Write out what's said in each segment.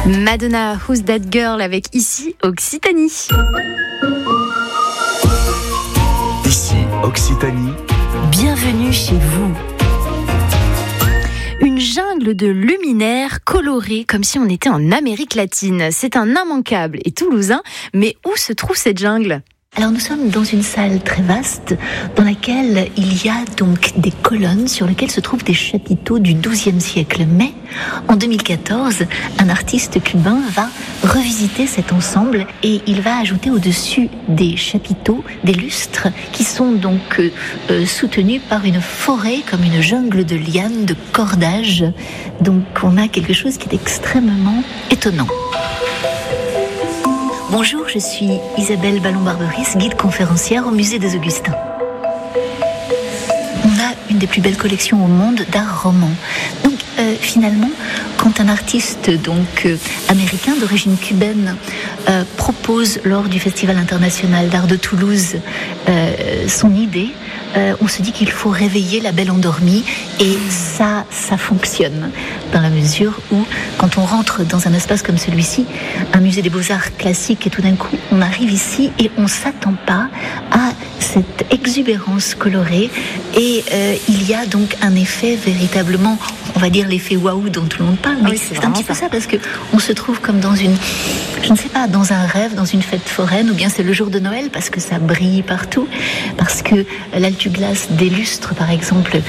Madonna, Who's That Girl avec Ici Occitanie. Ici Occitanie. Bienvenue chez vous. Une jungle de luminaires colorés comme si on était en Amérique latine. C'est un immanquable et toulousain, mais où se trouve cette jungle ? Alors nous sommes dans une salle très vaste dans laquelle il y a donc des colonnes sur lesquelles se trouvent des chapiteaux du XIIe siècle. Mais en 2014, un artiste cubain va revisiter cet ensemble et il va ajouter au-dessus des chapiteaux des lustres qui sont donc soutenus par une forêt comme une jungle de lianes, de cordages. Donc on a quelque chose qui est extrêmement étonnant. Bonjour, je suis Isabelle Ballon-Barberis, guide conférencière au musée des Augustins. On a une des plus belles collections au monde d'art roman. Donc finalement, quand un artiste américain d'origine cubaine propose lors du Festival international d'art de Toulouse son idée, on se dit qu'il faut réveiller la belle endormie et ça fonctionne dans la mesure où quand on rentre dans un espace comme celui-ci, un musée des beaux-arts classique et tout d'un coup on arrive ici et on s'attend pas à cette exubérance colorée et il y a donc un effet véritablement, on va dire l'effet waouh dont tout le monde parle, mais oui, c'est un petit peu ça parce que on se trouve comme dans une, je ne sais pas, dans un rêve, dans une fête foraine, ou bien c'est le jour de Noël parce que ça brille partout, parce que l'altuglace des lustres par exemple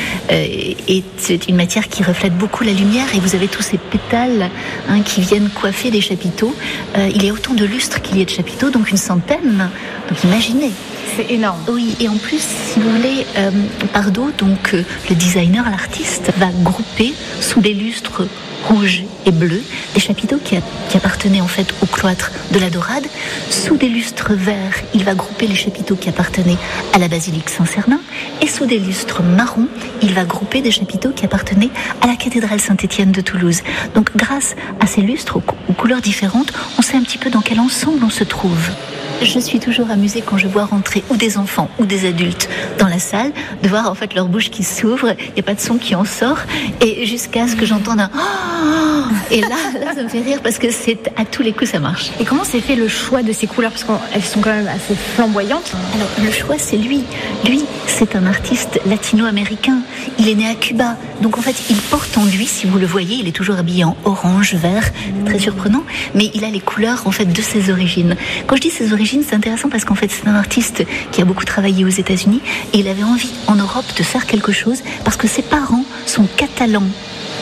est une matière qui reflète beaucoup la lumière et vous avez tous ces pétales qui viennent coiffer des chapiteaux. Il y a autant de lustres qu'il y a de chapiteaux, donc une centaine, donc imaginez. C'est énorme. Oui, et en plus, si vous voulez, Pardo, donc le designer, l'artiste, va grouper sous des lustres rouges et bleus des chapiteaux qui appartenaient en fait au cloître de la Dorade. Sous des lustres verts, il va grouper les chapiteaux qui appartenaient à la basilique Saint-Cernin. Et sous des lustres marrons, il va grouper des chapiteaux qui appartenaient à la cathédrale Saint-Étienne de Toulouse. Donc grâce à ces lustres aux couleurs différentes, on sait un petit peu dans quel ensemble on se trouve. Je suis toujours amusée quand je vois rentrer ou des enfants ou des adultes dans la salle, de voir en fait leur bouche qui s'ouvre, il n'y a pas de son qui en sort, et jusqu'à ce que j'entende un oh, et là ça me fait rire parce que c'est à tous les coups ça marche. Et comment s'est fait le choix de ces couleurs, parce qu'elles sont quand même assez flamboyantes? Alors le choix c'est lui c'est un artiste latino-américain, il est né à Cuba, donc en fait il porte en lui, si vous le voyez, il est toujours habillé en orange, vert, très surprenant, mais il a les couleurs en fait de ses origines. Quand je dis ses origines, c'est intéressant parce qu'en fait c'est un artiste qui a beaucoup travaillé aux États-Unis et il avait envie en Europe de faire quelque chose parce que ses parents sont catalans. D'accord ?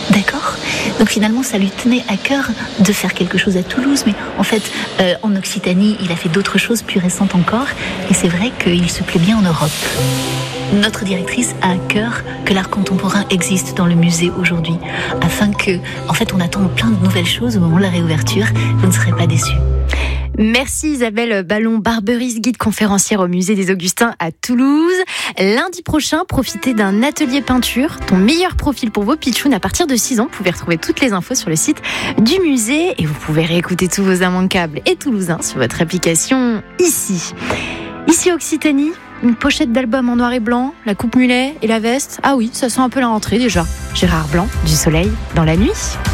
Donc finalement ça lui tenait à cœur de faire quelque chose à Toulouse, mais en fait en Occitanie il a fait d'autres choses plus récentes encore et c'est vrai qu'il se plaît bien en Europe. Notre directrice a à cœur que l'art contemporain existe dans le musée aujourd'hui, afin que, en fait, on attend plein de nouvelles choses au moment de la réouverture. Vous ne serez pas déçus. Merci Isabelle Ballon-Barberis, guide conférencière au musée des Augustins à Toulouse. Lundi prochain, profitez d'un atelier peinture, ton meilleur profil pour vos pitchouns à partir de 6 ans. Vous pouvez retrouver toutes les infos sur le site du musée et vous pouvez réécouter tous vos immanquables et toulousains sur votre application Ici Occitanie. Une pochette d'album en noir et blanc, la coupe mulet et la veste. Ah oui, ça sent un peu la rentrée déjà. Gérard Blanc, du soleil dans la nuit.